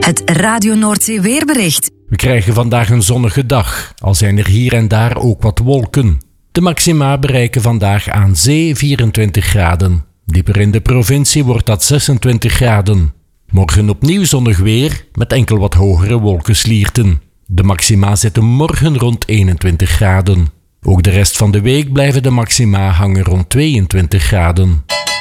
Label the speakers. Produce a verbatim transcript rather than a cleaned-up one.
Speaker 1: Het Radio Noordzee weerbericht.
Speaker 2: We krijgen vandaag een zonnige dag, al zijn er hier en daar ook wat wolken. De maxima bereiken vandaag aan zee vierentwintig graden. Dieper in de provincie wordt dat zesentwintig graden. Morgen opnieuw zonnig weer, met enkel wat hogere wolkenslierten. De maxima zitten morgen rond eenentwintig graden. Ook de rest van de week blijven de maxima hangen rond tweeëntwintig graden.